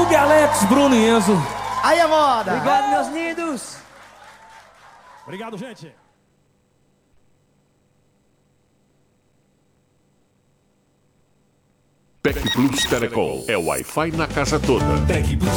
Big Alex, Bruno e Enzo. Aí a moda. Obrigado, meus lindos. Obrigado, gente. Tec Plus Telecom é Wi-Fi na casa toda. Tec Plus